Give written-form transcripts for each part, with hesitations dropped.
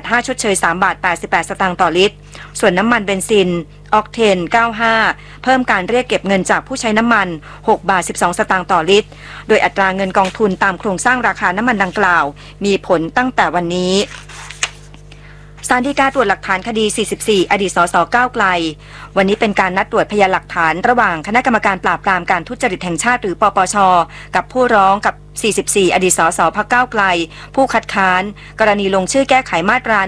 5ชดเชย3 บาท 88 สตางค์ต่อลิตรส่วนน้ำมันเบนซินออกเทน95เพิ่มการเรียกเก็บเงินจากผู้ใช้น้ำมัน6 บาท 12 สตางค์ต่อลิตรโดยอัตราเงินกองทุนตามโครงสร้างราคาน้ำมันดังกล่าวมีผลตั้งแต่วันนี้ศาลฎีกาตรวจหลักฐานคดี44อดีตสสก้าวไกลวันนี้เป็นการนัดตรวจพยานหลักฐานระหว่างคณะกรรมการปราบปรามการทุจริตแห่งชาติหรือปปช.กับผู้ร้องกับ44อดีตสสพรรคก้าวไกลผู้คัดค้านกรณีลงชื่อแก้ไขมาตรา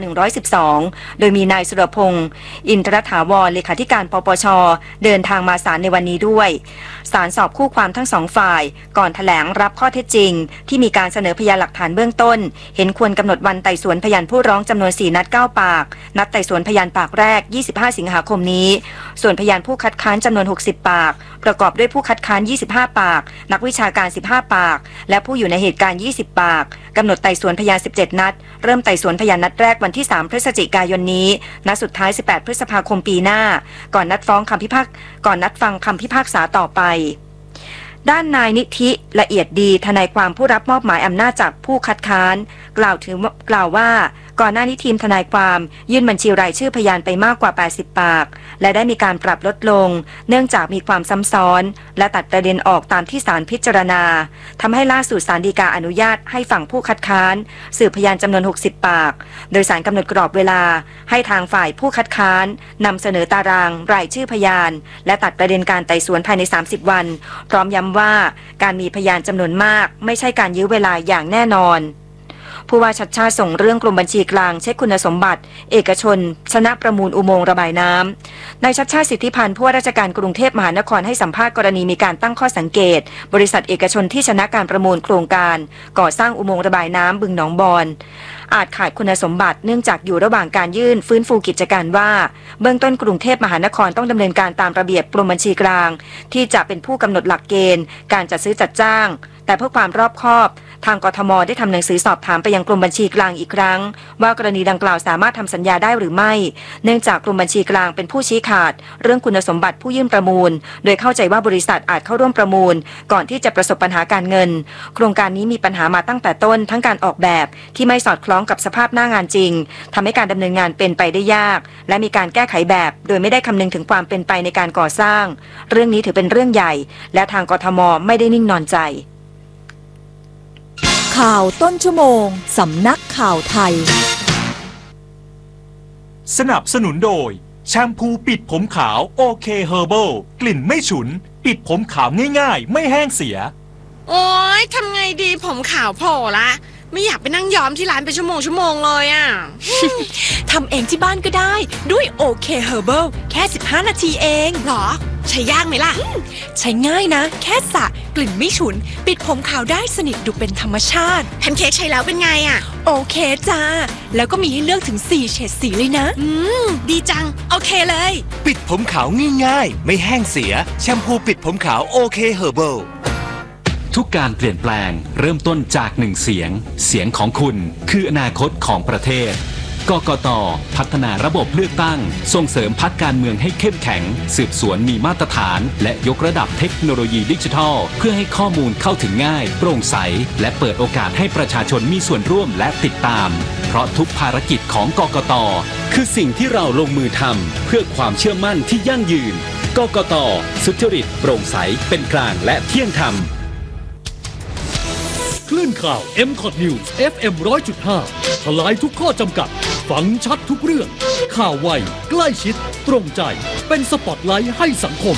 112โดยมีนายสุรพงษ์อินทรถาวรเลขาธิการปปช.เดินทางมาศาลในวันนี้ด้วยศาลสอบคู่ความทั้งสองฝ่ายก่อนแถลงรับข้อเท็จจริงที่มีการเสนอพยานหลักฐานเบื้องต้นเห็นควรกำหนดวันไต่สวนพยานผู้ร้องจำนวน4นัด9ปากนัดไต่สวนพยานปากแรก25สิงหาคมนี้ส่วนพยานผู้คัดค้านจำนวน60ปากประกอบด้วยผู้คัดค้าน25ปากนักวิชาการ15ปากและผู้อยู่ในเหตุการณ์20ปากกำหนดไต่สวนพยาน17นัดเริ่มไต่สวนพยานนัดแรกวันที่3พฤศจิกายนนี้นัดสุดท้าย18พฤษภาคมปีหน้าก่อนนัดฟังคำพิพากษาต่อไปด้านนายนิธิละเอียดดีทนายความผู้รับมอบหมายอำนาจจากผู้คัดค้านกล่าวว่าก่อนหน้านี้ทีมทนายความยื่นบัญชีรายชื่อพยานไปมากกว่า80ปากและได้มีการปรับลดลงเนื่องจากมีความซ้ำซ้อนและตัดประเด็นออกตามที่ศาลพิจารณาทำให้ล่าสุดศาลฎีกาอนุญาตให้ฝั่งผู้คัดค้านสืบพยานจำนวน60ปากโดยศาลกำหนดกรอบเวลาให้ทางฝ่ายผู้คัดค้านนำเสนอตารางรายชื่อพยานและตัดประเด็นการไต่สวนภายใน30วันพร้อมย้ำว่าการมีพยานจำนวนมากไม่ใช่การยื้อเวลาอย่างแน่นอนผู้ว่าชัชชาติส่งเรื่องกรมบัญชีกลางเช็คคุณสมบัติเอกชนชนะประมูลอุโมงค์ระบายน้ำนายชัชชาติสิทธิพันธ์ผู้ว่าราชการกรุงเทพมหานครให้สัมภาษณ์กรณีมีการตั้งข้อสังเกตบริษัทเอกชนที่ชนะการประมูลโครงการก่อสร้างอุโมงค์ระบายน้ำบึงหนองบอนอาจขาดคุณสมบัติเนื่องจากอยู่ระหว่างการยื่นฟื้นฟูกิจการว่าเบื้องต้นกรุงเทพมหานครต้องดำเนินการตามระเบียบกรมบัญชีกลางที่จะเป็นผู้กำหนดหลักเกณฑ์การจัดซื้อจัดจ้างแต่เพื่อความรอบคอบทางกทมได้ทำหนังสือสอบถามไปยังกรมบัญชีกลางอีกครั้งว่ากรณีดังกล่าวสามารถทำสัญญาได้หรือไม่เนื่องจากกรมบัญชีกลางเป็นผู้ชี้ขาดเรื่องคุณสมบัติผู้ยื่นประมูลโดยเข้าใจว่าบริษัทอาจเข้าร่วมประมูลก่อนที่จะประสบปัญหาการเงินโครงการนี้มีปัญหามาตั้งแต่ต้นทั้งการออกแบบที่ไม่สอดคล้องกับสภาพหน้างานจริงทำให้การดำเนินงานเป็นไปได้ยากและมีการแก้ไขแบบโดยไม่ได้คำนึงถึงความเป็นไปในการก่อสร้างเรื่องนี้ถือเป็นเรื่องใหญ่และทางกทมไม่ได้นิ่งนอนใจข่าวต้นชั่วโมงสำนักข่าวไทยสนับสนุนโดยแชมพูปิดผมขาวโอเคเฮอร์เบิลกลิ่นไม่ฉุนปิดผมขาวง่ายๆไม่แห้งเสียโอ๊ยทำไงดีผมขาวโผล่ละไม่อยากไปนั่งย้อมที่ร้านเป็นชั่วโมงเลยอ่ะทำเองที่บ้านก็ได้ด้วยโอเคเฮอร์เบิลแค่15นาทีเองหรอใช้ยากไหมล่ะใช้ง่ายนะแค่สระกลิ่นไม่ฉุนปิดผมขาวได้สนิทดูเป็นธรรมชาติแพนเค้กใช้แล้วเป็นไงอ่ะโอเคจ้าแล้วก็มีให้เลือกถึง4เฉดสีเลยนะดีจังโอเคเลยปิดผมขาวง่ายๆไม่แห้งเสียแชมพูปิดผมขาวโอเคเฮอร์เบิลทุกการเปลี่ยนแปลงเริ่มต้นจากหนึ่งเสียงเสียงของคุณคืออนาคตของประเทศกกต.พัฒนาระบบเลือกตั้งส่งเสริมพรรคการเมืองให้เข้มแข็งสืบสวนมีมาตรฐานและยกระดับเทคโนโลยีดิจิทัลเพื่อให้ข้อมูลเข้าถึงง่ายโปร่งใสและเปิดโอกาสให้ประชาชนมีส่วนร่วมและติดตามเพราะทุกภารกิจของกกต.คือสิ่งที่เราลงมือทำเพื่อความเชื่อมั่นที่ยั่งยืนกกต.สุจริตโปร่งใสเป็นกลางและเที่ยงธรรมคลื่นข่าว MCOT News FM 100.5 ทลายทุกข้อจำกัดฟังชัดทุกเรื่องข่าวไวใกล้ชิดตรงใจเป็นสปอตไลท์ให้สังคม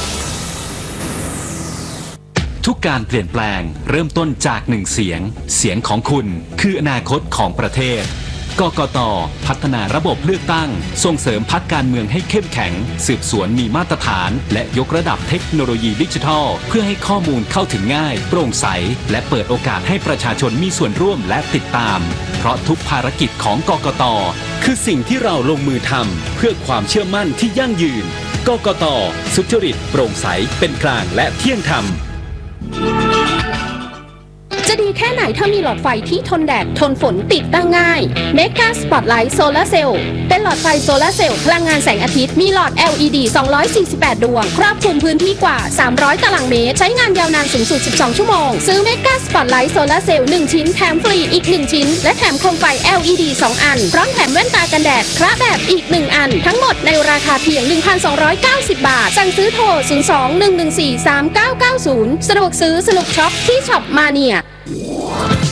ทุกการเปลี่ยนแปลงเริ่มต้นจากหนึ่งเสียงเสียงของคุณคืออนาคตของประเทศกกต.พัฒนาระบบเลือกตั้งส่งเสริมพรรคการเมืองให้เข้มแข็งสืบสวนมีมาตรฐานและยกระดับเทคโนโลยีดิจิทัลเพื่อให้ข้อมูลเข้าถึงง่ายโปร่งใสและเปิดโอกาสให้ประชาชนมีส่วนร่วมและติดตามเพราะทุกภารกิจของกกต.คือสิ่งที่เราลงมือทำเพื่อความเชื่อมั่นที่ยั่งยืนกกต.สุจริตโปร่งใสเป็นกลางและเที่ยงธรรมจะดีแค่ไหนถ้ามีหลอดไฟที่ทนแดดทนฝนติดตั้งง่าย Mega Spotlight Solar Cell เป็นหลอดไฟโซลาร์เซลล์พลังงานแสงอาทิตย์มีหลอด LED 248 ดวงครอบคลุมพื้นที่กว่า300ตารางเมตรใช้งานยาวนานสูงสุด12ชั่วโมงซื้อ Mega Spotlight Solar Cell 1 ชิ้นแถมฟรีอีก1ชิ้นและแถมโคมไฟ LED 2 อันพร้อมแถมแว่นตากันแดดคระแบบอีก1อันทั้งหมดในราคาเพียง 1,290 บาทสั่งซื้อโทร 02-114-3990 สะดวกซื้อสนุกช็อปที่ช็อปมาเนีย